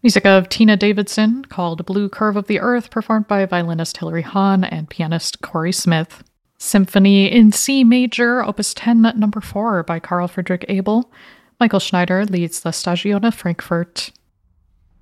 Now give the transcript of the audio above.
Music of Tina Davidson, called Blue Curve of the Earth, performed by violinist Hilary Hahn and pianist Corey Smith. Symphony in C Major, Opus 10, number 4, by Carl Friedrich Abel. Michael Schneider leads the Stagione Frankfurt.